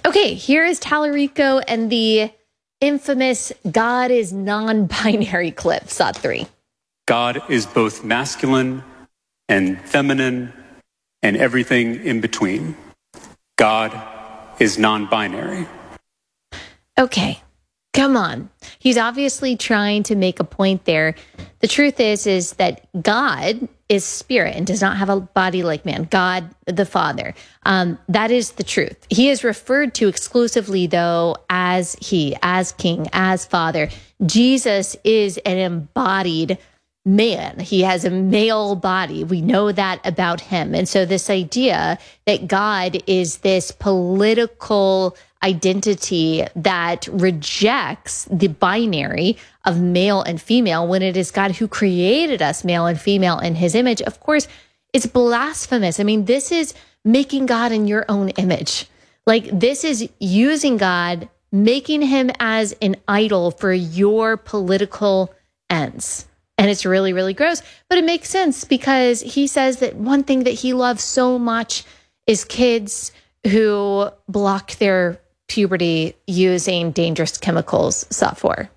Okay, here is Tallarico and the infamous God is non-binary clip, SOT 3. God is both masculine and feminine and everything in between. God is non-binary. Okay, come on. He's obviously trying to make a point there. The truth is that God is spirit and does not have a body like man. God, the Father. That is the truth. He is referred to exclusively, though, as he, as king, as father. Jesus is an embodied man. He has a male body. We know that about him. And so this idea that God is this political identity that rejects the binary of male and female when it is God who created us male and female in his image, of course, it's blasphemous. I mean, this is making God in your own image. Like, this is using God, making him as an idol for your political ends. And it's really, really gross. But it makes sense because he says that one thing that he loves so much is kids who block their puberty using dangerous chemicals, SOT 4.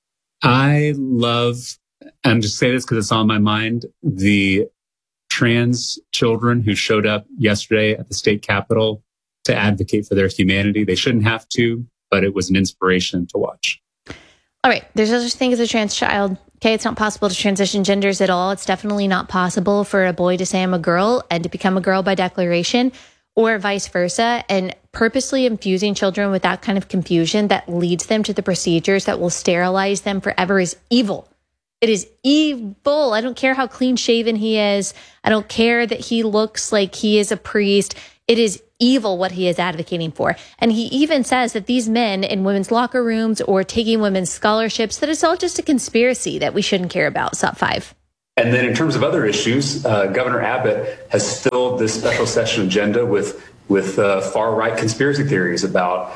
I love, I'm just saying this because it's on my mind, the trans children who showed up yesterday at the state capitol to advocate for their humanity. They shouldn't have to, but it was an inspiration to watch. All right. There's no such thing as a trans child. Okay. It's not possible to transition genders at all. It's definitely not possible for a boy to say I'm a girl and to become a girl by declaration, or vice versa. And purposely infusing children with that kind of confusion that leads them to the procedures that will sterilize them forever is evil. It is evil. I don't care how clean shaven he is. I don't care that he looks like he is a priest. It is evil what he is advocating for. And he even says that these men in women's locker rooms or taking women's scholarships, that it's all just a conspiracy that we shouldn't care about. SOT 5. And then in terms of other issues, Governor Abbott has filled this special session agenda with far-right conspiracy theories about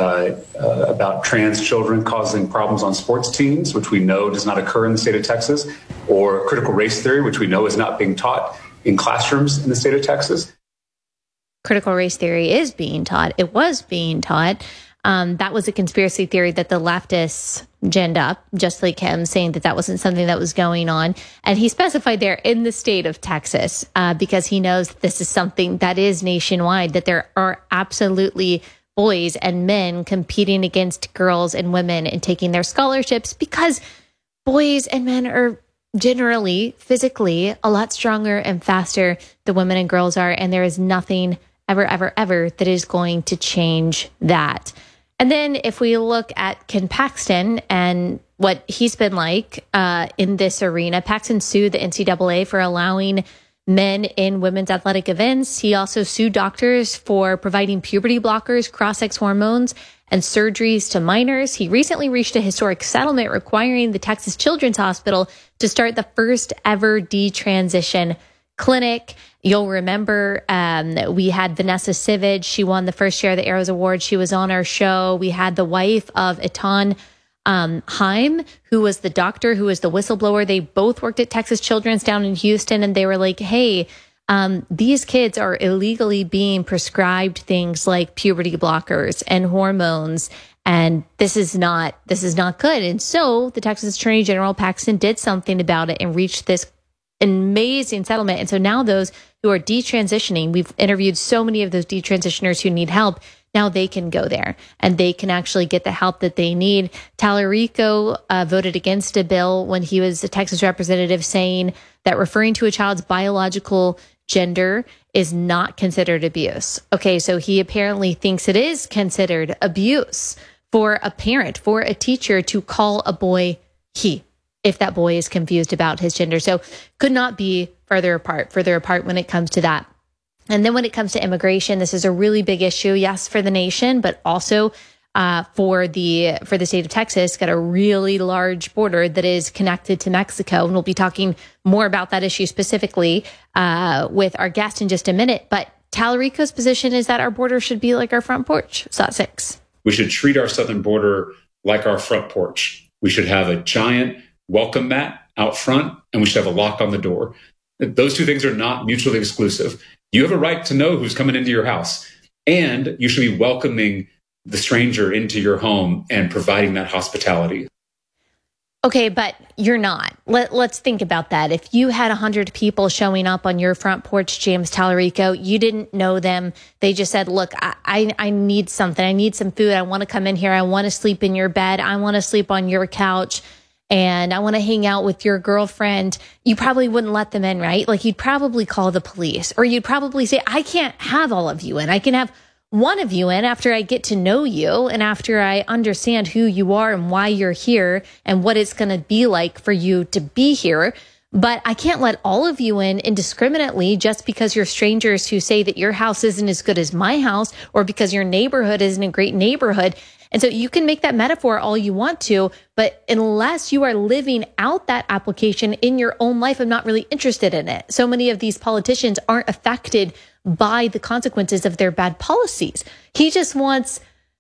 trans children causing problems on sports teams, which we know does not occur in the state of Texas, or critical race theory, which we know is not being taught in classrooms in the state of Texas. Critical race theory is being taught. It was being taught. That was a conspiracy theory that the leftists ginned up, just like him, saying that that wasn't something that was going on. And he specified there in the state of Texas, because he knows that this is something that is nationwide, that there are absolutely boys and men competing against girls and women and taking their scholarships, because boys and men are generally physically a lot stronger and faster than women and girls are. And there is nothing ever that is going to change that. And then if we look at Ken Paxton and what he's been like in this arena, Paxton sued the NCAA for allowing men in women's athletic events. He also sued doctors for providing puberty blockers, cross-sex hormones, and surgeries to minors. He recently reached a historic settlement requiring the Texas Children's Hospital to start the first ever detransition clinic. You'll remember we had Vanessa Sivage. She won the first share of the Arrows Award. She was on our show. We had the wife of Etan Heim, who was the doctor, who was the whistleblower. They both worked at Texas Children's down in Houston, and they were like, hey, these kids are illegally being prescribed things like puberty blockers and hormones, and this is not good. And so the Texas Attorney General Paxton did something about it and reached this amazing settlement. And so now those who are detransitioning, we've interviewed so many of those detransitioners who need help. Now they can go there and they can actually get the help that they need. Tallarico voted against a bill when he was a Texas representative, saying that referring to a child's biological gender is not considered abuse. Okay, so he apparently thinks it is considered abuse for a parent, for a teacher to call a boy he, if that boy is confused about his gender. So could not be further apart when it comes to that. And then when it comes to immigration, this is a really big issue, yes, for the nation, but also for the state of Texas. Got a really large border that is connected to Mexico. And we'll be talking more about that issue specifically with our guest in just a minute. But Tallarico's position is that our border should be like our front porch. SOT 6. We should treat our southern border like our front porch. We should have a giant welcome mat out front, and we should have a lock on the door. Those two things are not mutually exclusive. You have a right to know who's coming into your house, and you should be welcoming the stranger into your home and providing that hospitality. Okay, but you're not. Let's think about that. If you had 100 people showing up on your front porch, James Tallarico, you didn't know them. They just said, look, I need something. I need some food. I want to come in here. I want to sleep in your bed. I want to sleep on your couch. And I want to hang out with your girlfriend. You probably wouldn't let them in, right? Like you'd probably call the police, or you'd probably say, I can't have all of you in. I can have one of you in after I get to know you and after I understand who you are and why you're here and what it's going to be like for you to be here. But I can't let all of you in indiscriminately just because you're strangers who say that your house isn't as good as my house or because your neighborhood isn't a great neighborhood. And so you can make that metaphor all you want to, but unless you are living out that application in your own life, I'm not really interested in it. So many of these politicians aren't affected by the consequences of their bad policies. He just wants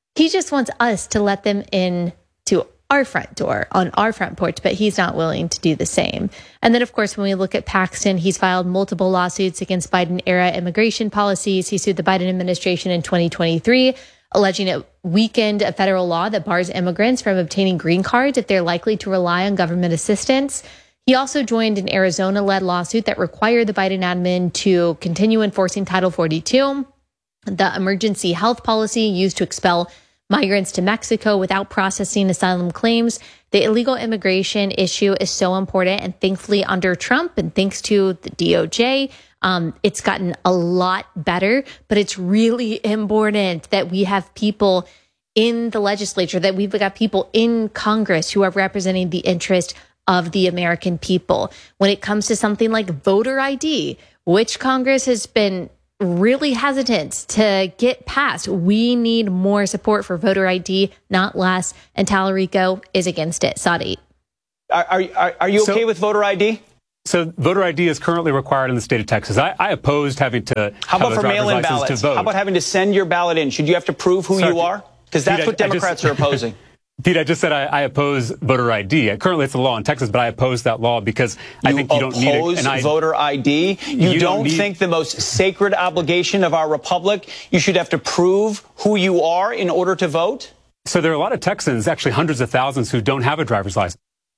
us to let them in to our front door on our front porch, but he's not willing to do the same. And then, of course, when we look at Paxton, he's filed multiple lawsuits against Biden-era immigration policies. He sued the Biden administration in 2023, alleging it weakened a federal law that bars immigrants from obtaining green cards if they're likely to rely on government assistance. He also joined an Arizona-led lawsuit that required the Biden admin to continue enforcing Title 42, the emergency health policy used to expel migrants to Mexico without processing asylum claims. The illegal immigration issue is so important, and thankfully under Trump and thanks to the DOJ, it's gotten a lot better, but it's really important that we have people in the legislature, that we've got people in Congress who are representing the interest of the American people. When it comes to something like voter ID, which Congress has been really hesitant to get passed, we need more support for voter ID, not less. And Tallarico is against it. Saudi. Are you okay with voter ID? So voter ID is currently required in the state of Texas. I opposed having to How about for mail-in ballots? How about having to send your ballot in? Should you have to prove who you are? Because that's what Democrats are opposing. Pete, I just said I oppose voter ID. Currently, it's a law in Texas, but I oppose that law because I think you don't need it. You oppose voter ID? You don't think the most sacred obligation of our republic, you should have to prove who you are in order to vote? So there are a lot of Texans, actually hundreds of thousands, who don't have a driver's license.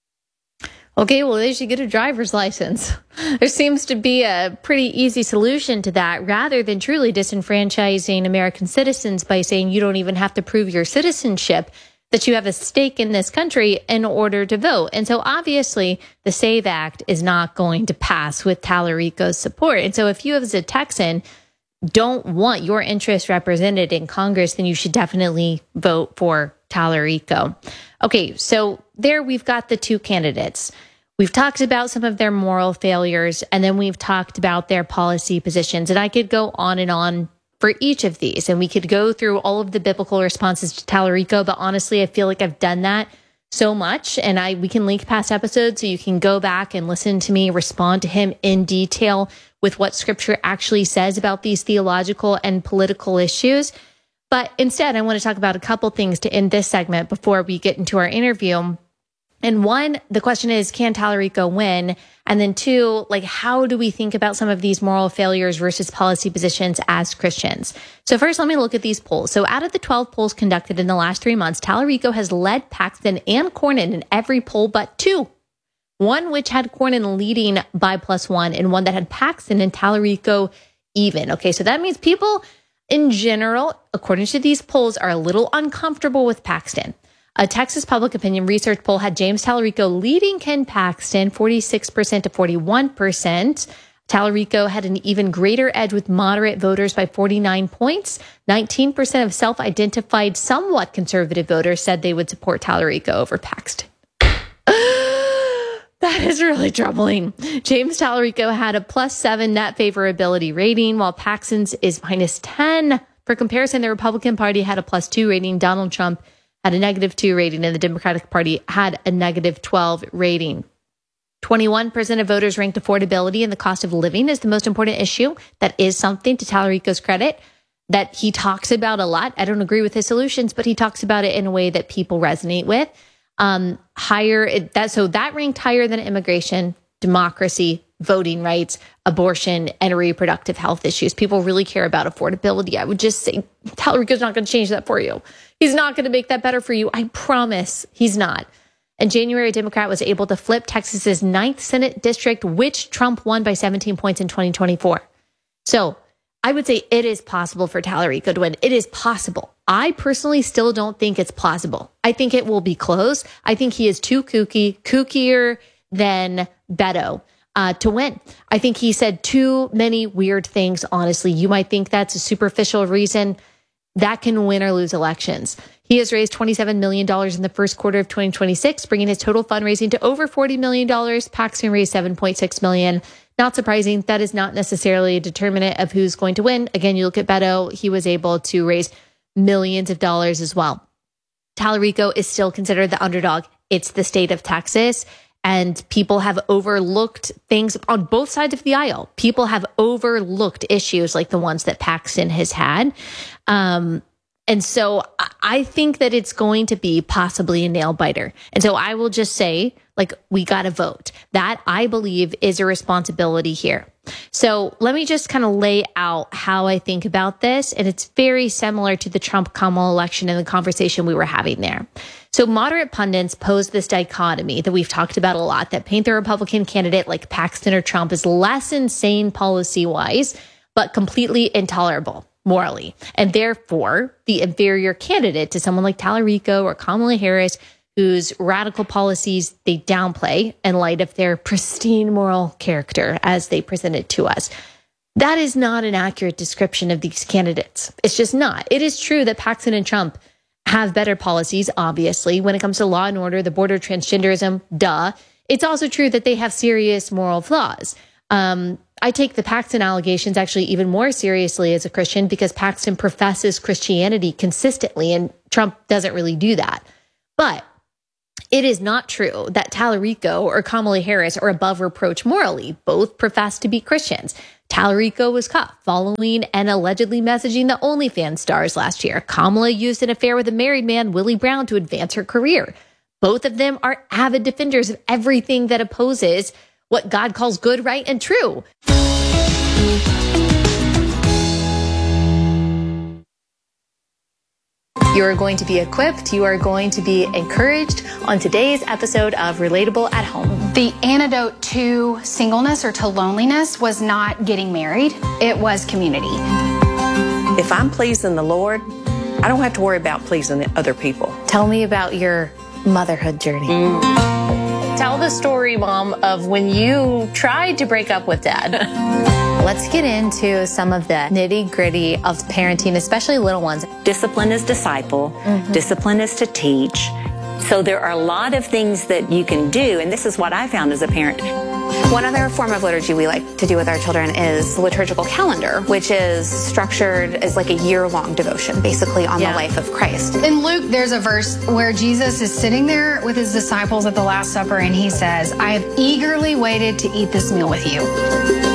Okay, well, they should get a driver's license. There seems to be a pretty easy solution to that, rather than truly disenfranchising American citizens by saying you don't even have to prove your citizenship, that you have a stake in this country in order to vote. And so obviously the SAVE Act is not going to pass with Tallarico's support. And so if you as a Texan don't want your interests represented in Congress, then you should definitely vote for Tallarico. Okay, so there we've got the two candidates. We've talked about some of their moral failures, and then we've talked about their policy positions. And I could go on and on for each of these, and we could go through all of the biblical responses to Tallarico, but honestly, I feel like I've done that so much, and we can link past episodes so you can go back and listen to me respond to him in detail with what scripture actually says about these theological and political issues. But instead, I want to talk about a couple things to end this segment before we get into our interview. And one, the question is, can Tallarico win? And then two, how do we think about some of these moral failures versus policy positions as Christians? So first, let me look at these polls. So out of the 12 polls conducted in the last 3 months, Tallarico has led Paxton and Cornyn in every poll but two. One which had Cornyn leading by +1 and one that had Paxton and Tallarico even. Okay, so that means people in general, according to these polls, are a little uncomfortable with Paxton. A Texas public opinion research poll had James Tallarico leading Ken Paxton 46% to 41%. Tallarico had an even greater edge with moderate voters by 49 points. 19% of self-identified somewhat conservative voters said they would support Tallarico over Paxton. That is really troubling. James Tallarico had a +7 net favorability rating, while Paxton's is -10. For comparison, the Republican Party had a +2 rating. Donald Trump had a -2 rating, and the Democratic Party had a -12 rating. 21% of voters ranked affordability and the cost of living as the most important issue. That is something, to Tallarico's credit, that he talks about a lot. I don't agree with his solutions, but he talks about it in a way that people resonate with. That ranked higher than immigration, democracy, voting rights, abortion, and reproductive health issues. People really care about affordability. I would just say Tallarico's not going to change that for you. He's not going to make that better for you. I promise he's not. In January, a Democrat was able to flip Texas's 9th Senate district, which Trump won by 17 points in 2024. So I would say it is possible for Tallarico to win. It is possible. I personally still don't think it's plausible. I think it will be close. I think he is too kookier than Beto to win. I think he said too many weird things, honestly. You might think that's a superficial reason. That can win or lose elections. He has raised $27 million in the first quarter of 2026, bringing his total fundraising to over $40 million. Paxton raised $7.6 million. Not surprising. That is not necessarily a determinant of who's going to win. Again, you look at Beto, he was able to raise millions of dollars as well. Tallarico is still considered the underdog. It's the state of Texas, and people have overlooked things on both sides of the aisle. People have overlooked issues like the ones that Paxton has had. And so I think that it's going to be possibly a nail biter. And so I will just say, like, we got to vote. That, I believe, is a responsibility here. So let me just kind of lay out how I think about this. And it's very similar to the Trump-Kamala election and the conversation we were having there. So moderate pundits pose this dichotomy that we've talked about a lot, that paint the Republican candidate like Paxton or Trump as less insane policy-wise, but completely intolerable morally, and therefore the inferior candidate to someone like Tallarico or Kamala Harris, whose radical policies they downplay in light of their pristine moral character as they present it to us. That is not an accurate description of these candidates. It's just not. It is true that Paxton and Trump have better policies, obviously, when it comes to law and order, the border, transgenderism, duh. It's also true that they have serious moral flaws. I take the Paxton allegations actually even more seriously as a Christian, because Paxton professes Christianity consistently and Trump doesn't really do that. But it is not true that Tallarico or Kamala Harris are above reproach morally. Both profess to be Christians. Tallarico was caught following and allegedly messaging the OnlyFans stars last year. Kamala used an affair with a married man, Willie Brown, to advance her career. Both of them are avid defenders of everything that opposes what God calls good, right, and true. You are going to be equipped. You are going to be encouraged on today's episode of Relatable at Home. The antidote to singleness or to loneliness was not getting married. It was community. If I'm pleasing the Lord, I don't have to worry about pleasing the other people. Tell me about your motherhood journey. Tell the story, Mom, of when you tried to break up with Dad. Let's get into some of the nitty-gritty of parenting, especially little ones. Discipline is disciple. Discipline is to teach. So there are a lot of things that you can do, and this is what I found as a parent. One other form of liturgy we like to do with our children is the liturgical calendar, which is structured as like a year-long devotion, basically on the life of Christ. In Luke, there's a verse where Jesus is sitting there with his disciples at the Last Supper, and he says, "I have eagerly waited to eat this meal with you."